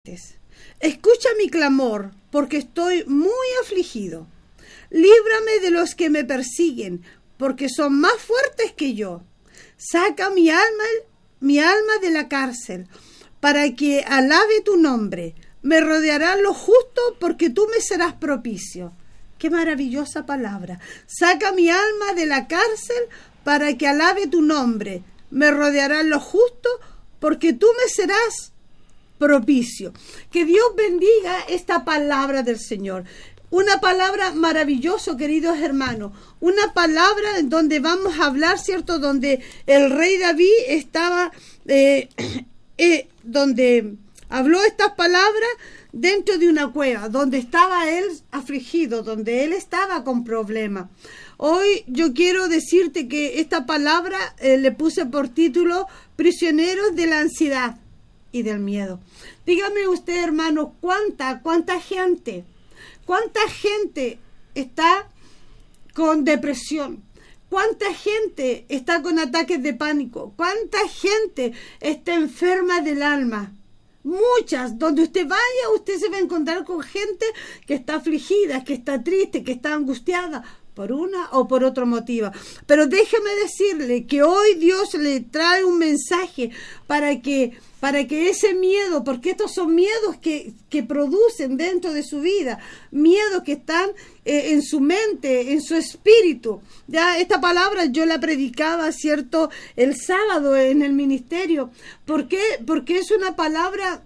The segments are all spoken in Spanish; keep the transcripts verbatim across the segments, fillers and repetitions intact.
Escucha mi clamor, porque estoy muy afligido. Líbrame de los que me persiguen, porque son más fuertes que yo. Saca mi alma, mi alma de la cárcel, para que alabe tu nombre. Me rodearán los justos, porque tú me serás propicio. Qué maravillosa palabra. Saca mi alma de la cárcel, para que alabe tu nombre. Me rodearán los justos, porque tú me serás propicio. Que Dios bendiga esta palabra del Señor. Una palabra maravillosa, queridos hermanos. Una palabra en donde vamos a hablar, ¿cierto? Donde el rey David estaba, eh, eh, donde habló estas palabras dentro de una cueva, donde estaba él afligido, donde él estaba con problemas. Hoy yo quiero decirte que esta palabra eh, le puse por título Prisioneros de la ansiedad y del miedo. Dígame usted, hermano, cuánta, cuánta gente, cuánta gente está con depresión, cuánta gente está con ataques de pánico, cuánta gente está enferma del alma. Muchas, donde usted vaya, usted se va a encontrar con gente que está afligida, que está triste, que está angustiada, por una o por otro motivo. Pero déjeme decirle que hoy Dios le trae un mensaje para que, para que ese miedo, porque estos son miedos que, que producen dentro de su vida, miedos que están eh, en su mente, en su espíritu. Ya esta palabra yo la predicaba, ¿cierto?, el sábado en el ministerio. ¿Por qué? Porque es una palabra,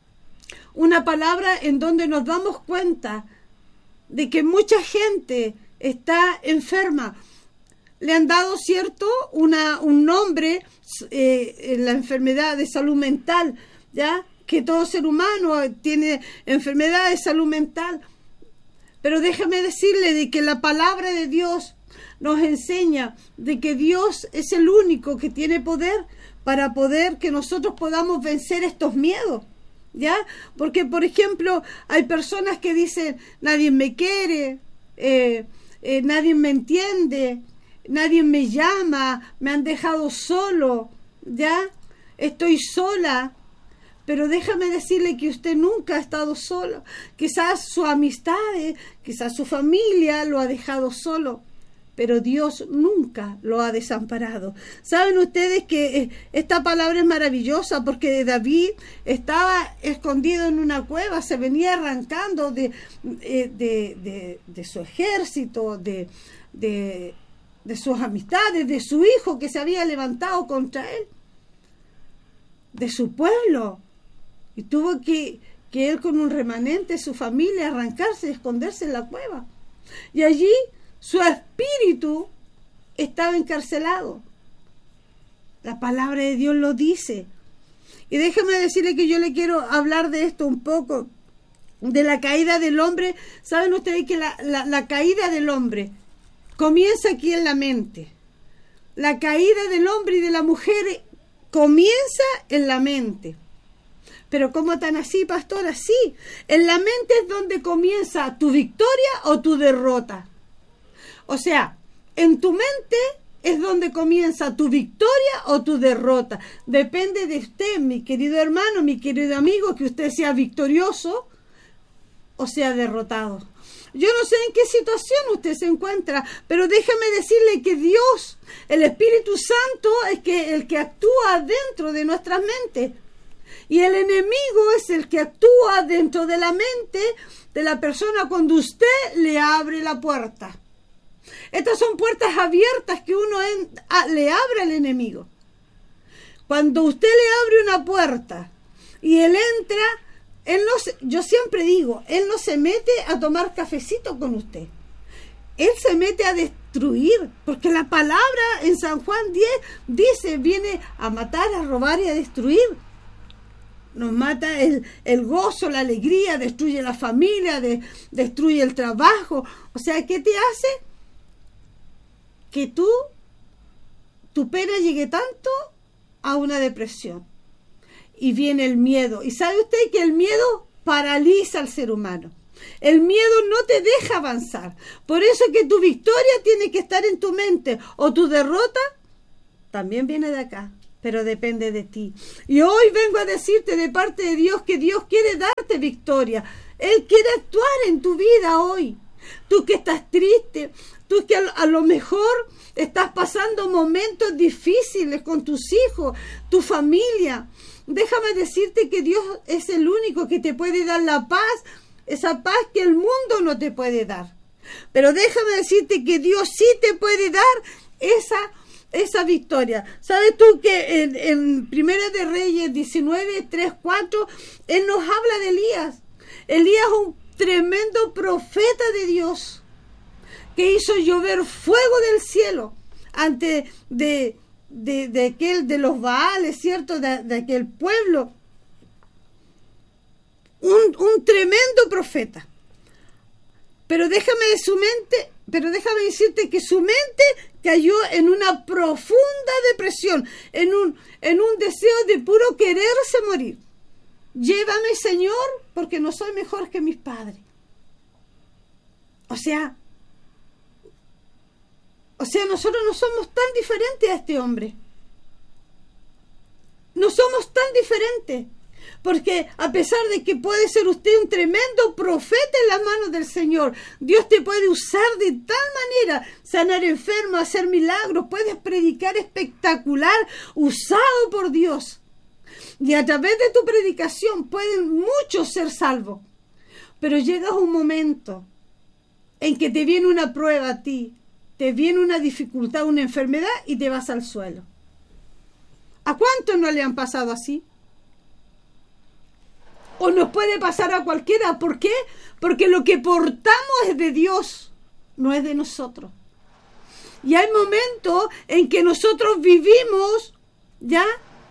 una palabra en donde nos damos cuenta de que mucha gente está enferma. Le han dado, cierto, una, un nombre, eh, la enfermedad de salud mental, ya que todo ser humano tiene enfermedad de salud mental. Pero déjame decirle de que la palabra de Dios nos enseña de que Dios es el único que tiene poder para poder que nosotros podamos vencer estos miedos. ¿Ya? Porque, por ejemplo, hay personas que dicen, nadie me quiere, eh, eh, nadie me entiende, nadie me llama, me han dejado solo, ¿ya? Estoy sola. Pero déjame decirle que usted nunca ha estado solo. Quizás sus amistades, quizás su familia lo ha dejado solo, pero Dios nunca lo ha desamparado. ¿Saben ustedes que esta palabra es maravillosa? Porque David estaba escondido en una cueva, se venía arrancando de, de, de, de su ejército, de, de, de sus amistades, de su hijo que se había levantado contra él, de su pueblo. Y tuvo que, que él con un remanente, su familia, arrancarse y esconderse en la cueva. Y allí su espíritu estaba encarcelado. La palabra de Dios lo dice. Y déjeme decirle que yo le quiero hablar de esto un poco, de la caída del hombre. Saben ustedes que la, la, la caída del hombre comienza aquí en la mente. La caída del hombre y de la mujer comienza en la mente. Pero ¿cómo tan así, pastora? Sí, en la mente es donde comienza tu victoria o tu derrota. O sea, en tu mente es donde comienza tu victoria o tu derrota. Depende de usted, mi querido hermano, mi querido amigo, que usted sea victorioso o sea derrotado. Yo no sé en qué situación usted se encuentra, pero déjame decirle que Dios, el Espíritu Santo, es que el que actúa dentro de nuestras mentes. Y el enemigo es el que actúa dentro de la mente de la persona cuando usted le abre la puerta. Estas son puertas abiertas que uno en, a, le abre al enemigo. Cuando usted le abre una puerta y él entra, él no se, yo siempre digo, él no se mete a tomar cafecito con usted. Él se mete a destruir, porque la palabra en San Juan diez dice, viene a matar, a robar y a destruir. Nos mata el, el gozo, la alegría, destruye la familia, de, destruye el trabajo. O sea, ¿qué te hace? Que tú, tu pena llegue tanto a una depresión. Y viene el miedo. Y sabe usted que el miedo paraliza al ser humano. El miedo no te deja avanzar. Por eso que tu victoria tiene que estar en tu mente. O tu derrota también viene de acá. pero depende de ti. Y hoy vengo a decirte de parte de Dios que Dios quiere darte victoria. Él quiere actuar en tu vida hoy. Tú que estás triste, tú que a, a lo mejor estás pasando momentos difíciles con tus hijos, tu familia. Déjame decirte que Dios es el único que te puede dar la paz, esa paz que el mundo no te puede dar. Pero déjame decirte que Dios sí te puede dar esa, esa victoria. ¿Sabes tú que en, en Primera de Reyes diecinueve, tres, cuatro, Él nos habla de Elías? Elías es un tremendo profeta de Dios que hizo llover fuego del cielo ante de, de, de aquel, de los Baales, ¿cierto? De, de aquel pueblo. Un, un tremendo profeta. Pero déjame de su mente, pero déjame decirte que su mente cayó en una profunda depresión, en un, en un deseo de puro quererse morir. Llévame, Señor, porque no soy mejor que mis padres. O sea, o sea, nosotros no somos tan diferentes a este hombre. No somos tan diferentes. Porque a pesar de que puede ser usted un tremendo profeta en las manos del Señor, Dios te puede usar de tal manera, sanar enfermos, hacer milagros, puedes predicar espectacular, usado por Dios. Y a través de tu predicación pueden muchos ser salvos. Pero llega un momento en que te viene una prueba a ti, te viene una dificultad, una enfermedad y te vas al suelo. ¿A cuántos no le han pasado así? O nos puede pasar a cualquiera. ¿Por qué? Porque lo que portamos es de Dios, no es de nosotros. Y hay momentos en que nosotros vivimos, ¿ya?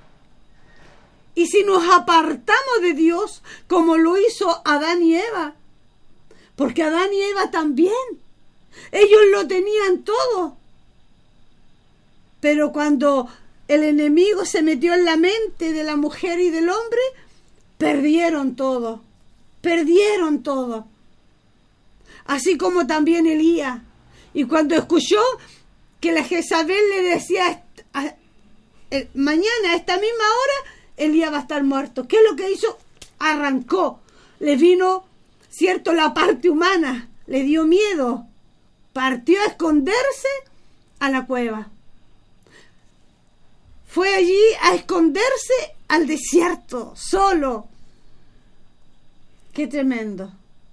Y si nos apartamos de Dios, como lo hizo Adán y Eva, porque Adán y Eva también, ellos lo tenían todo. Pero cuando el enemigo se metió en la mente de la mujer y del hombre, perdieron todo, perdieron todo. Así como también Elías. Y cuando escuchó que la Jezabel le decía, mañana a esta misma hora, Elías va a estar muerto. ¿Qué es lo que hizo? Arrancó. Le vino, cierto, la parte humana. Le dio miedo. Partió a esconderse a la cueva. Fue allí a esconderse al desierto, solo. Qué tremendo.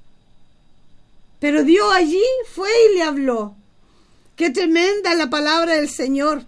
Pero Dios allí fue y le habló. Qué tremenda la palabra del Señor.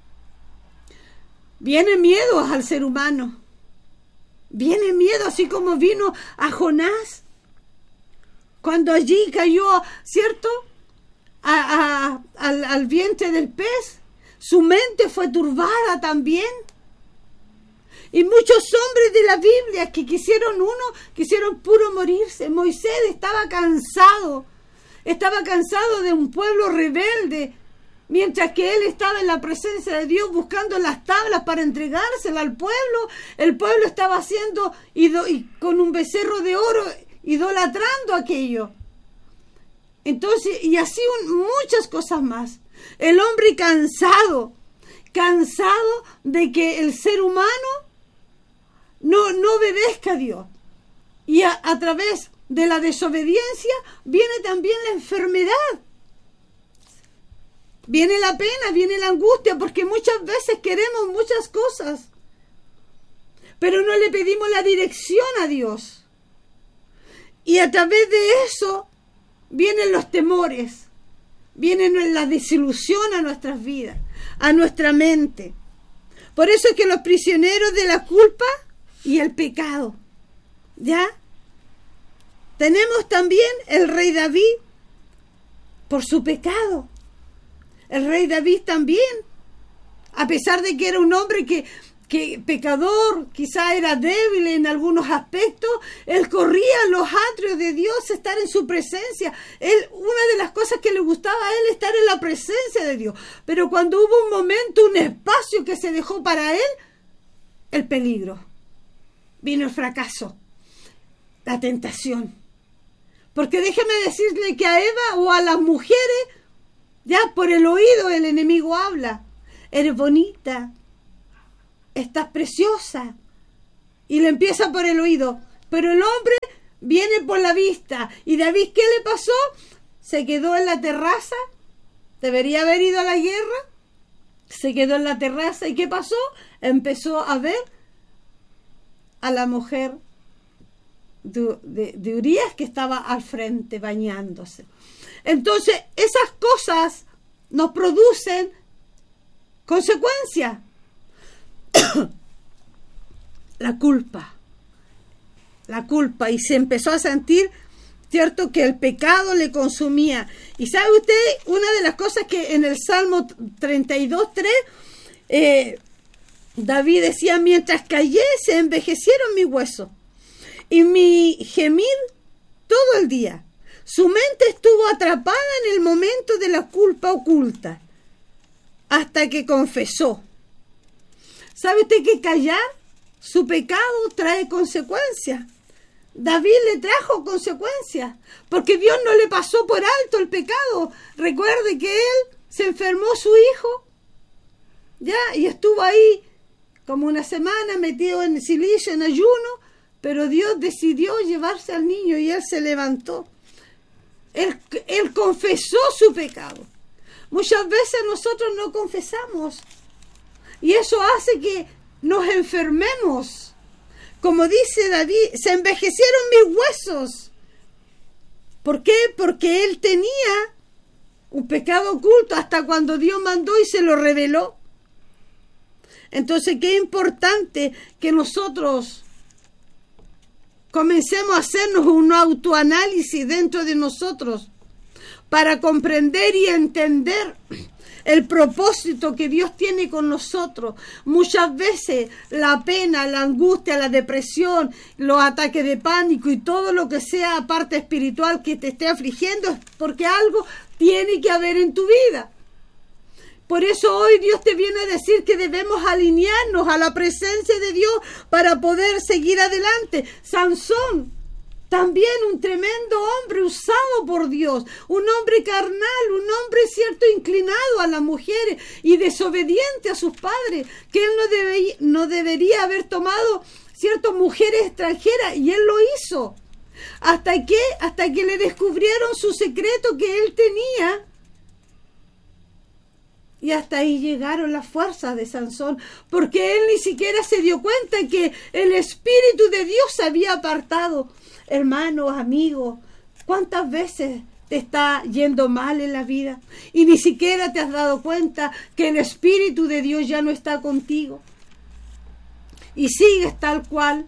Viene miedo al ser humano. Viene miedo, así como vino a Jonás. Cuando allí cayó, ¿cierto? A, a, al, al vientre del pez. Su mente fue turbada también. Y muchos hombres de la Biblia que quisieron uno, quisieron puro morirse. Moisés estaba cansado. Estaba cansado de un pueblo rebelde. Mientras que él estaba en la presencia de Dios buscando las tablas para entregársela al pueblo, el pueblo estaba haciendo ido, y con un becerro de oro, idolatrando aquello. Entonces, y así un, muchas cosas más. El hombre cansado, cansado de que el ser humano no, no obedezca a Dios. Y a, a través de la desobediencia viene también la enfermedad. Viene la pena, viene la angustia, porque muchas veces queremos muchas cosas, pero no le pedimos la dirección a Dios. Y a través de eso vienen los temores, vienen la desilusión a nuestras vidas, a nuestra mente. Por eso es que los prisioneros de la culpa y el pecado, ¿ya? Tenemos también el rey David por su pecado. El rey David también, a pesar de que era un hombre que, que pecador, quizá era débil en algunos aspectos, él corría a los atrios de Dios, estar en su presencia. Él, una de las cosas que le gustaba a él, estar en la presencia de Dios. Pero cuando hubo un momento, un espacio que se dejó para él, el peligro. Vino el fracaso, la tentación. Porque déjeme decirle que a Eva o a las mujeres, ya por el oído el enemigo habla. Eres bonita, estás preciosa. Y le empieza por el oído. Pero el hombre viene por la vista. ¿Y David qué le pasó? Se quedó en la terraza. Debería haber ido a la guerra. Se quedó en la terraza. ¿Y qué pasó? Empezó a ver a la mujer de, de, de Urías, que estaba al frente bañándose. Entonces, esas cosas nos producen consecuencias. La culpa. La culpa. Y se empezó a sentir, cierto, que el pecado le consumía. Y sabe usted, una de las cosas que en el Salmo treinta y dos, tres, eh, David decía: mientras callé, se envejecieron mis huesos y mi gemir todo el día. Su mente estuvo atrapada en el momento de la culpa oculta, hasta que confesó. ¿Sabe usted que callar su pecado trae consecuencias? David le trajo consecuencias, porque Dios no le pasó por alto el pecado. Recuerde que él se enfermó su hijo, ya, y estuvo ahí como una semana metido en silicio, en ayuno, pero Dios decidió llevarse al niño y él se levantó. Él, él confesó su pecado. Muchas veces nosotros no confesamos y eso hace que nos enfermemos. Como dice David, se envejecieron mis huesos. ¿Por qué? Porque él tenía un pecado oculto hasta cuando Dios mandó y se lo reveló. Entonces, qué importante que nosotros comencemos a hacernos un autoanálisis dentro de nosotros para comprender y entender el propósito que Dios tiene con nosotros. Muchas veces la pena, la angustia, la depresión, los ataques de pánico y todo lo que sea parte espiritual que te esté afligiendo es porque algo tiene que haber en tu vida. Por eso hoy Dios te viene a decir que debemos alinearnos a la presencia de Dios para poder seguir adelante. Sansón, también un tremendo hombre usado por Dios, un hombre carnal, un hombre cierto inclinado a las mujeres y desobediente a sus padres, que él no, debe, no debería haber tomado ciertas mujeres extranjeras, y él lo hizo. ¿Hasta que Hasta que le descubrieron su secreto que él tenía. Y hasta ahí llegaron las fuerzas de Sansón, porque él ni siquiera se dio cuenta que el Espíritu de Dios se había apartado. Hermanos, amigos, ¿cuántas veces te está yendo mal en la vida y ni siquiera te has dado cuenta que el Espíritu de Dios ya no está contigo? Y sigues tal cual,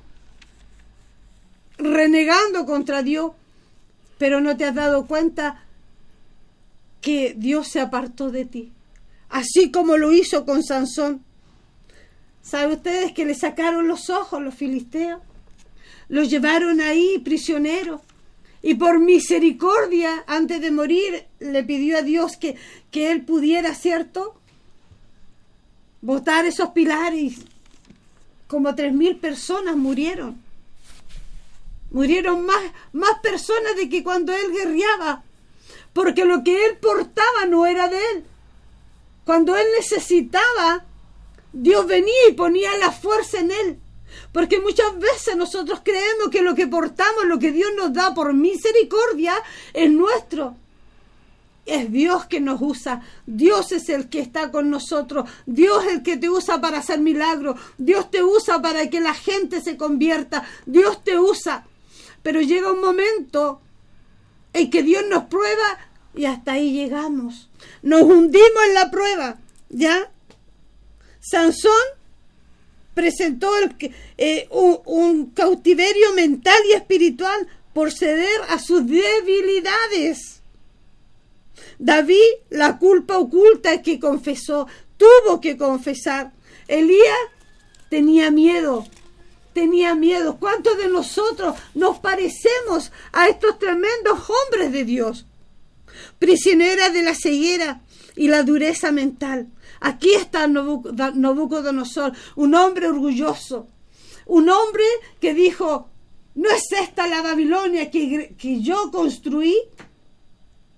renegando contra Dios, pero no te has dado cuenta que Dios se apartó de ti. Así como lo hizo con Sansón. ¿Saben ustedes que le sacaron los ojos los filisteos? Los llevaron ahí prisioneros. Y por misericordia, antes de morir, le pidió a Dios que, que él pudiera, ¿cierto?, botar esos pilares. Como tres mil personas murieron. Murieron más, más personas de que cuando él guerreaba. Porque lo que él portaba no era de él. Cuando él necesitaba, Dios venía y ponía la fuerza en él. Porque muchas veces nosotros creemos que lo que portamos, lo que Dios nos da por misericordia, es nuestro. Es Dios que nos usa. Dios es el que está con nosotros. Dios es el que te usa para hacer milagros. Dios te usa para que la gente se convierta. Dios te usa. Pero llega un momento en que Dios nos prueba y hasta ahí llegamos. Nos hundimos en la prueba, ¿ya? Sansón presentó el, eh, un, un cautiverio mental y espiritual por ceder a sus debilidades. David, la culpa oculta que confesó, tuvo que confesar. Elías tenía miedo, tenía miedo. ¿Cuántos de nosotros nos parecemos a estos tremendos hombres de Dios? Prisionera de la ceguera y la dureza mental. Aquí está Nabucodonosor, un hombre orgulloso, un hombre que dijo: ¿no es esta la Babilonia que, que yo construí?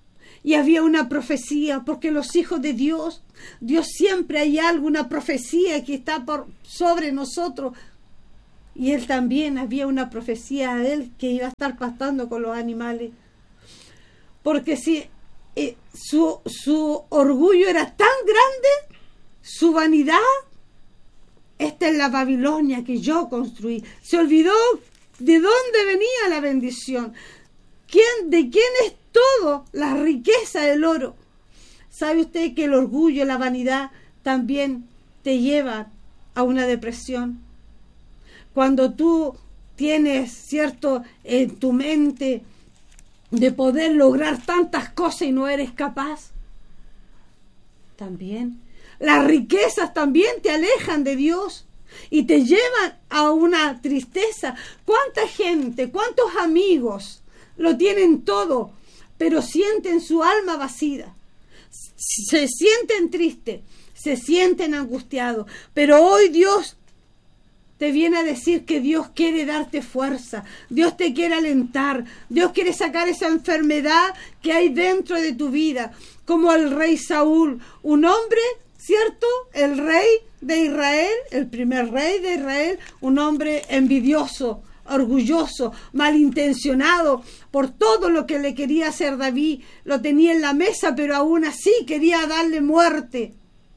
y había una profecía, porque los hijos de Dios, Dios siempre hay alguna profecía que está por sobre nosotros. Y él también había una profecía a él que iba a estar pastando con los animales. Porque si eh, su, su orgullo era tan grande, su vanidad, esta es la Babilonia que yo construí. Se olvidó de dónde venía la bendición. ¿Quién, de quién es todo? La riqueza del oro. ¿Sabe usted que el orgullo, la vanidad también te lleva a una depresión? Cuando tú tienes, cierto, en tu mente de poder lograr tantas cosas y no eres capaz. También las riquezas también te alejan de Dios y te llevan a una tristeza. ¿Cuánta gente, cuántos amigos lo tienen todo, pero sienten su alma vacía? Se sienten tristes, se sienten angustiados, pero hoy Dios te viene a decir que Dios quiere darte fuerza, Dios te quiere alentar, Dios quiere sacar esa enfermedad que hay dentro de tu vida, como el rey Saúl, un hombre, ¿cierto? El rey de Israel, el primer rey de Israel, un hombre envidioso, orgulloso, malintencionado por todo lo que le quería hacer David, lo tenía en la mesa, pero aún así quería darle muerte.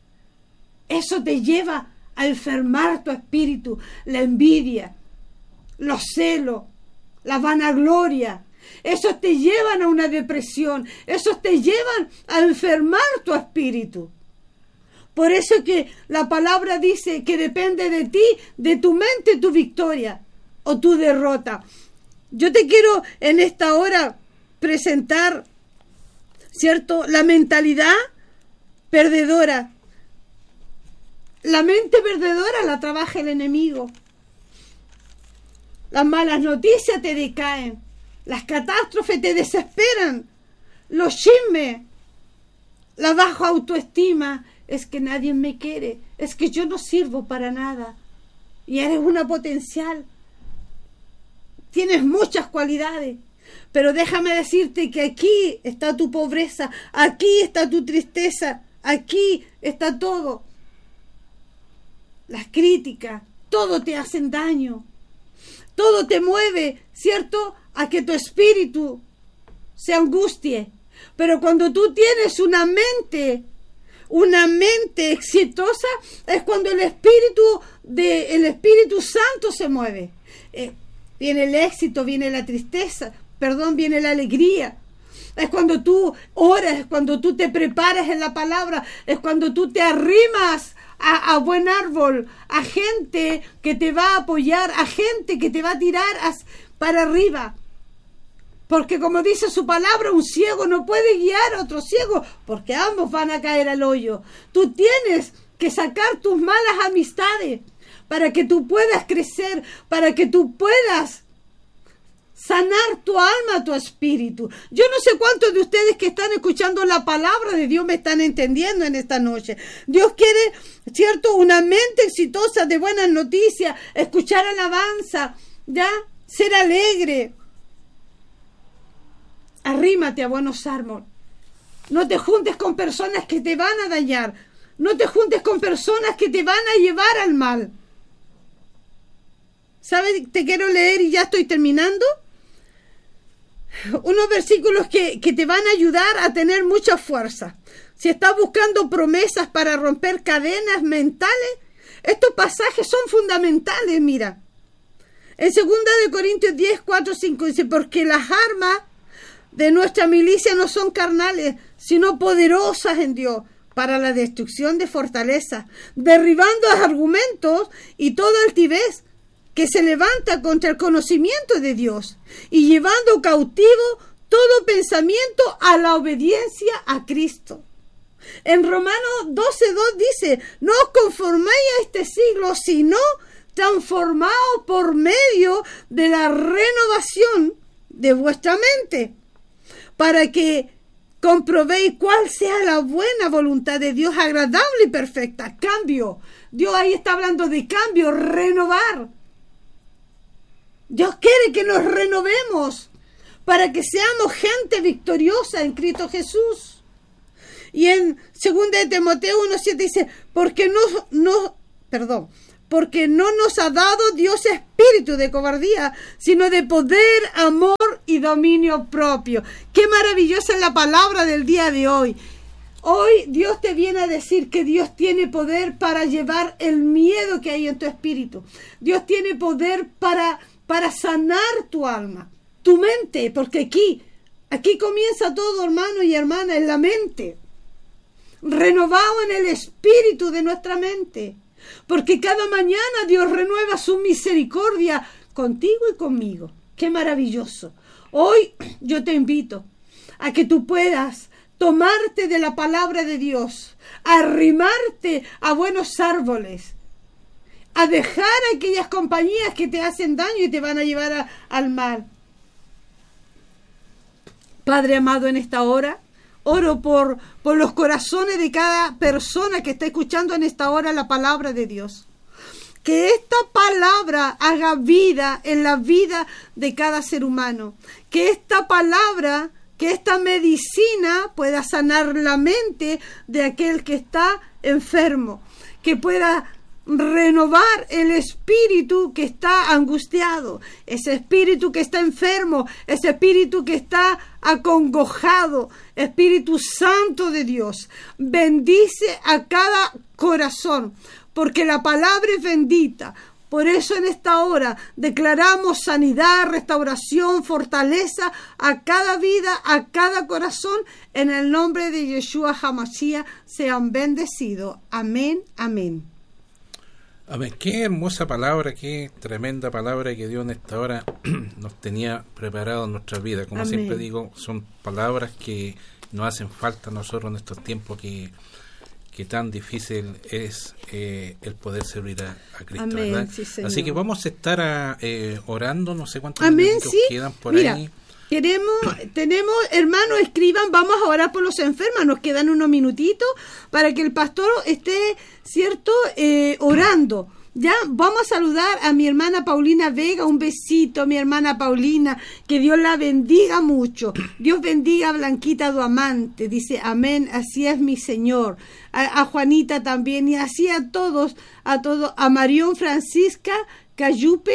Eso te lleva a enfermar tu espíritu, la envidia, los celos, la vanagloria. Esos te llevan a una depresión, esos te llevan a enfermar tu espíritu. Por eso que la palabra dice que depende de ti, de tu mente, tu victoria o tu derrota. Yo te quiero en esta hora presentar, ¿cierto?, la mentalidad perdedora. La mente perdedora la trabaja el enemigo. Las malas noticias te decaen. Las catástrofes te desesperan. Los chismes. La baja autoestima. Es que nadie me quiere. Es que yo no sirvo para nada. Y eres una potencial. Tienes muchas cualidades. Pero déjame decirte que aquí está tu pobreza. Aquí está tu tristeza. Aquí está todo. Las críticas, todo te hacen daño, todo te mueve, ¿cierto?, a que tu espíritu se angustie. Pero cuando tú tienes una mente, una mente exitosa, es cuando el espíritu de, el Espíritu Santo se mueve. Eh, viene el éxito, viene la tristeza, perdón, viene la alegría. Es cuando tú oras, es cuando tú te preparas en la palabra, es cuando tú te arrimas A, a buen árbol, a gente que te va a apoyar, a gente que te va a tirar as, para arriba. Porque como dice su palabra, un ciego no puede guiar a otro ciego, porque ambos van a caer al hoyo. Tú tienes que sacar tus malas amistades para que tú puedas crecer, para que tú puedas sanar tu alma, tu espíritu. Yo no sé cuántos de ustedes que están escuchando la palabra de Dios me están entendiendo en esta noche. Dios quiere, ¿cierto?, una mente exitosa de buenas noticias, escuchar alabanza, ¿ya?, ser alegre. Arrímate a buenos árboles. No te juntes con personas que te van a dañar. No te juntes con personas que te van a llevar al mal. ¿Sabes? Te quiero leer y ya estoy terminando. Unos versículos que, que te van a ayudar a tener mucha fuerza. Si estás buscando promesas para romper cadenas mentales, estos pasajes son fundamentales, mira. En segunda de Corintios diez, cuatro, cinco dice, porque las armas de nuestra milicia no son carnales, sino poderosas en Dios para la destrucción de fortalezas, derribando argumentos y toda altivez que se levanta contra el conocimiento de Dios y llevando cautivo todo pensamiento a la obediencia a Cristo. En Romanos doce, dos dice, no os conforméis a este siglo, sino transformaos por medio de la renovación de vuestra mente, para que comprobéis cuál sea la buena voluntad de Dios, agradable y perfecta. Cambio. Dios ahí está hablando de cambio, renovar. Dios quiere que nos renovemos para que seamos gente victoriosa en Cristo Jesús. Y en segunda de Timoteo uno siete dice, porque no, no, perdón, porque no nos ha dado Dios espíritu de cobardía, sino de poder, amor y dominio propio. Qué maravillosa es la palabra del día de hoy. Hoy Dios te viene a decir que Dios tiene poder para llevar el miedo que hay en tu espíritu. Dios tiene poder para, para sanar tu alma, tu mente, porque aquí, aquí comienza todo, hermano y hermana, en la mente. Renovado en el espíritu de nuestra mente. Porque cada mañana Dios renueva su misericordia contigo y conmigo. ¡Qué maravilloso! Hoy yo te invito a que tú puedas tomarte de la palabra de Dios, arrimarte a buenos árboles, a dejar aquellas compañías que te hacen daño y te van a llevar a, al mal. Padre amado, en esta hora, oro por, por los corazones de cada persona que está escuchando en esta hora la palabra de Dios. Que esta palabra haga vida en la vida de cada ser humano. Que esta palabra, que esta medicina pueda sanar la mente de aquel que está enfermo. Que pueda renovar el espíritu que está angustiado, ese espíritu que está enfermo, ese espíritu que está acongojado. Espíritu Santo de Dios, bendice a cada corazón, porque la palabra es bendita. Por eso en esta hora declaramos sanidad, restauración, fortaleza a cada vida, a cada corazón. En el nombre de Yeshua HaMashiach sean bendecidos. Amén, amén. Amén. Qué hermosa palabra, qué tremenda palabra que Dios en esta hora nos tenía preparado en nuestra vida. Como Amén. Siempre digo, son palabras que nos hacen falta a nosotros en estos tiempos que, que tan difícil es eh, el poder servir a, a Cristo. Amén, ¿verdad? Sí, así que vamos a estar a, eh, orando, no sé cuántos Amén, minutos sí. quedan por Mira, ahí. Queremos, tenemos, hermanos, escriban, vamos a orar por los enfermos, nos quedan unos minutitos para que el pastor esté, cierto, eh, orando. Ya, vamos a saludar a mi hermana Paulina Vega, un besito, mi hermana Paulina, que Dios la bendiga mucho. Dios bendiga a Blanquita Duamante, dice amén, así es mi Señor. A, a Juanita también, y así a todos, a todos, a Marión Francisca Cayupe.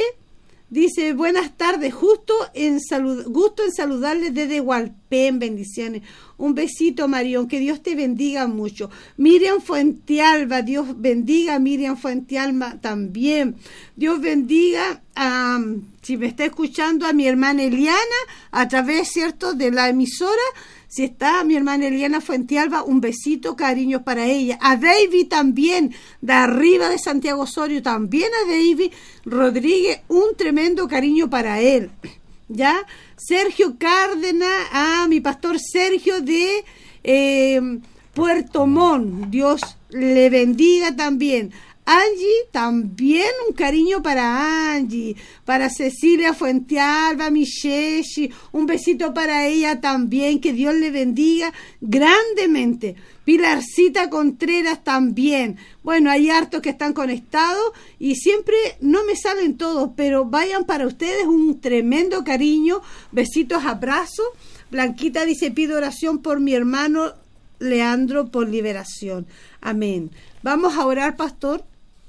Dice, buenas tardes, justo en salud, gusto en saludarles desde Hualpén, bendiciones. Un besito, Marión, que Dios te bendiga mucho. Miriam Fuentealba, Dios bendiga a Miriam Fuentealba también. Dios bendiga a, si me está escuchando, a mi hermana Eliana, a través, ¿cierto?, de la emisora. Si está mi hermana Eliana Fuentealba, un besito, cariños para ella. A David también, de arriba de Santiago Osorio, también a David Rodríguez, un tremendo cariño para él. ¿Ya? Sergio Cárdenas, a mi pastor Sergio de eh, Puerto Montt, Dios le bendiga también. Angie, también un cariño para Angie, para Cecilia Fuentealba, Michechi, un besito para ella también, que Dios le bendiga grandemente. Pilarcita Contreras también. Bueno, hay hartos que están conectados y siempre no me salen todos, pero vayan para ustedes un tremendo cariño, besitos, abrazos. Blanquita dice, pido oración por mi hermano Leandro por liberación. Amén. Vamos a orar, pastor,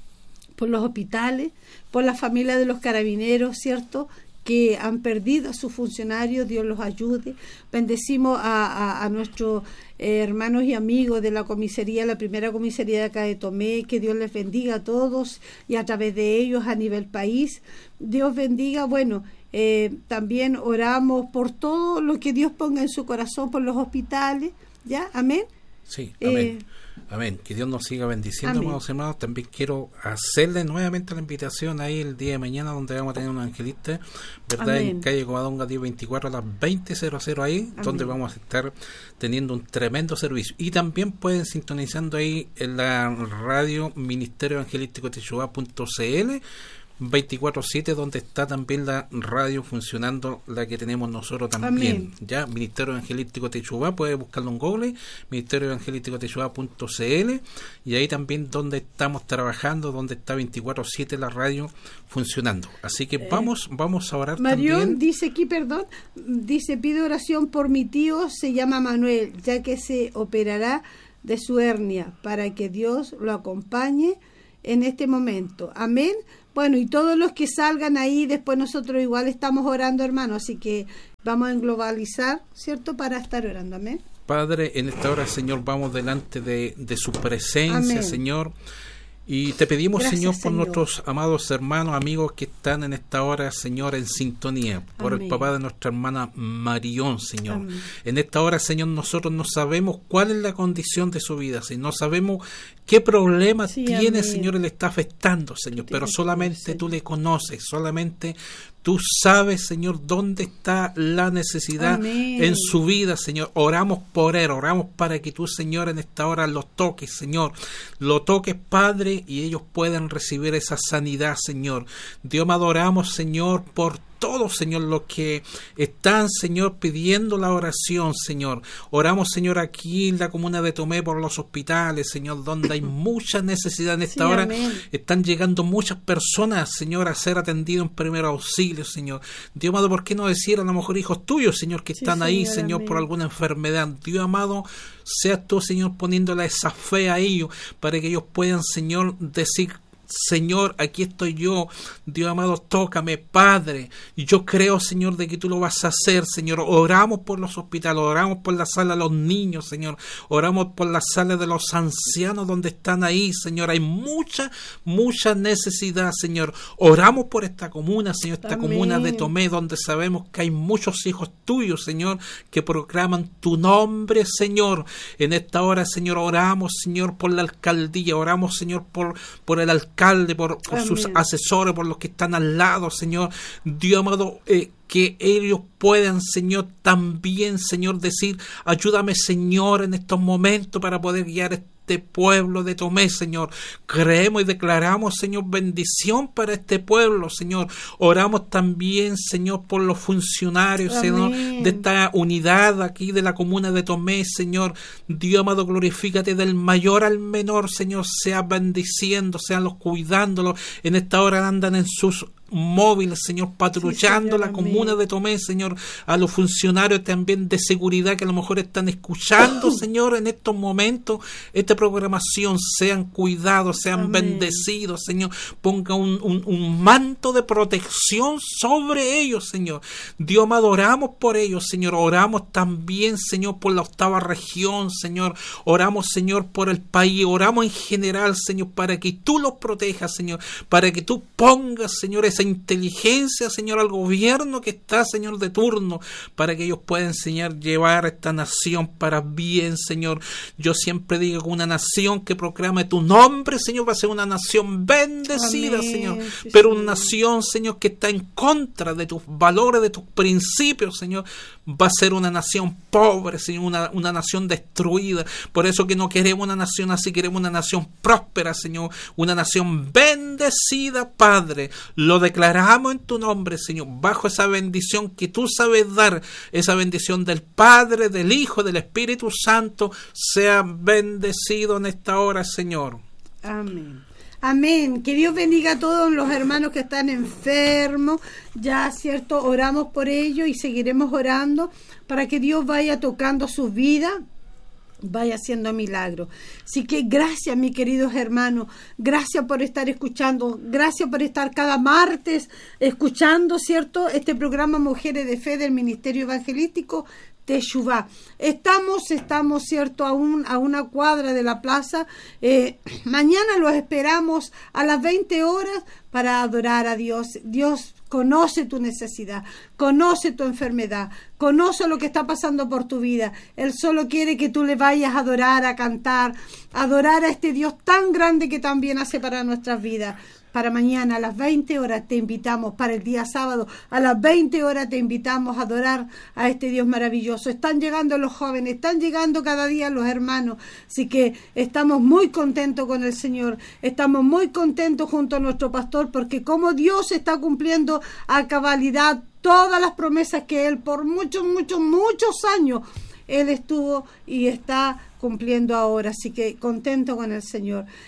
por los hospitales, por la familia de los carabineros, ¿cierto?, que han perdido a sus funcionarios. Dios los ayude. Bendecimos a, a, a nuestros eh, hermanos y amigos de la comisaría, la primera comisaría de acá de Tomé, que Dios les bendiga a todos y a través de ellos a nivel país. Dios bendiga, bueno, eh, también oramos por todo lo que Dios ponga en su corazón, por los hospitales, ¿ya? Amén. Sí, amén. Eh, Amén. Que Dios nos siga bendiciendo, amados hermanos. También quiero hacerle nuevamente la invitación ahí el día de mañana, donde vamos a tener un evangelista, ¿verdad? Amén. En calle Covadonga diez veinticuatro a las veinte cero cero ahí, Amén. Donde vamos a estar teniendo un tremendo servicio. Y también pueden sintonizando ahí en la radio Ministerio Evangelístico Techuvá punto c l, veinticuatro siete, donde está también la radio funcionando, la que tenemos nosotros también. Amén. Ya, Ministerio Evangelístico Techubá, puede buscarlo en Google, ministerio evangelístico techubá punto c l, y ahí también donde estamos trabajando, donde está veinticuatro siete la radio funcionando. Así que vamos, eh, vamos a orar Marión también. Dice aquí, perdón, dice, pide oración por mi tío, se llama Manuel, ya que se operará de su hernia, para que Dios lo acompañe en este momento. Amén. Bueno, y todos los que salgan ahí, después nosotros igual estamos orando, hermano, así que vamos a globalizar, ¿cierto?, para estar orando. Amén. Padre, en esta hora, Señor, vamos delante de, de su presencia, Amén. Señor, y te pedimos, Gracias, Señor, por Señor. nuestros amados hermanos, amigos que están en esta hora, Señor, en sintonía, por Amén. El papá de nuestra hermana Marión, Señor. Amén. En esta hora, Señor, nosotros no sabemos cuál es la condición de su vida, Señor, no sabemos qué problema sí, tiene, Amén. Señor, le está afectando, Señor, pero solamente conocer. Tú le conoces, solamente tú sabes, Señor, dónde está la necesidad Amén. En su vida, Señor. Oramos por él, oramos para que tú, Señor, en esta hora lo toques, Señor. Lo toques, Padre, y ellos puedan recibir esa sanidad, Señor. Dios, me adoramos, Señor, por todos, Señor, los que están, Señor, pidiendo la oración, Señor. Oramos, Señor, aquí en la comuna de Tomé por los hospitales, Señor, donde hay mucha necesidad en esta sí, hora. Amén. Están llegando muchas personas, Señor, a ser atendidos en primer auxilio, Señor. Dios amado, ¿por qué no decir a lo mejor hijos tuyos, Señor, que están sí, ahí, Señor, Señor por alguna enfermedad? Dios amado, seas tú, Señor, poniéndole esa fe a ellos para que ellos puedan, Señor, decir: Señor, aquí estoy yo, Dios amado, tócame, Padre. Y yo creo, Señor, de que tú lo vas a hacer, Señor. Oramos por los hospitales, oramos por la sala de los niños, Señor. Oramos por la sala de los ancianos donde están ahí, Señor. Hay mucha, mucha necesidad, Señor. Oramos por esta comuna, Señor, esta Amén. Comuna de Tomé, donde sabemos que hay muchos hijos tuyos, Señor, que proclaman tu nombre, Señor. En esta hora, Señor, oramos, Señor, por la alcaldía, oramos, Señor, por, por el alcalde. Alcalde, por, por sus asesores, por los que están al lado, Señor. Dios amado, eh, que ellos puedan, Señor, también, Señor, decir: ayúdame, Señor, en estos momentos para poder guiar este pueblo de Tomé, Señor. Creemos y declaramos, Señor, bendición para este pueblo, Señor. Oramos también, Señor, por los funcionarios, Señor, de esta unidad aquí de la comuna de Tomé, Señor. Dios amado, glorifícate del mayor al menor, Señor. Sea bendiciendo, sean los cuidándolos. En esta hora andan en sus móviles, Señor, patrullando sí, Señor, la amén. Comuna de Tomé, Señor, a los funcionarios también de seguridad que a lo mejor están escuchando, Señor, en estos momentos esta programación, sean cuidados, sean amén. Bendecidos, Señor, ponga un, un, un manto de protección sobre ellos, Señor. Dios amado, oramos por ellos, Señor, oramos también, Señor, por la octava región, Señor, oramos, Señor, por el país, oramos en general, Señor, para que tú los protejas, Señor, para que tú pongas, Señor, esa inteligencia, Señor, al gobierno que está, Señor, de turno, para que ellos puedan, Señor, llevar a esta nación para bien, Señor. Yo siempre digo que una nación que proclame tu nombre, Señor, va a ser una nación bendecida, amén. Señor, sí, pero una nación, Señor, que está en contra de tus valores, de tus principios, Señor, va a ser una nación pobre, Señor, una, una nación destruida. Por eso que no queremos una nación así, queremos una nación próspera, Señor, una nación bendecida, Padre. Lo declaramos en tu nombre, Señor, bajo esa bendición que tú sabes dar, esa bendición del Padre, del Hijo, del Espíritu Santo, sea bendecido en esta hora, Señor. Amén. Amén. Que Dios bendiga a todos los hermanos que están enfermos. Ya, cierto, oramos por ellos y seguiremos orando para que Dios vaya tocando sus vidas, vaya haciendo milagros. Así que gracias, mis queridos hermanos, gracias por estar escuchando, gracias por estar cada martes escuchando, ¿cierto?, este programa Mujeres de Fe del Ministerio Evangelístico Techubá. Estamos, estamos, ¿cierto?, a, un, a una cuadra de la plaza. Eh, mañana los esperamos a las veinte horas para adorar a Dios. Dios conoce tu necesidad, conoce tu enfermedad, conoce lo que está pasando por tu vida. Él solo quiere que tú le vayas a adorar, a cantar, a adorar a este Dios tan grande que también hace para nuestras vidas. Para mañana a las veinte horas te invitamos, para el día sábado a las veinte horas te invitamos a adorar a este Dios maravilloso. Están llegando los jóvenes, están llegando cada día los hermanos, así que estamos muy contentos con el Señor, estamos muy contentos junto a nuestro pastor, porque como Dios está cumpliendo a cabalidad todas las promesas que Él por muchos, muchos, muchos años Él estuvo y está cumpliendo ahora, así que contento con el Señor.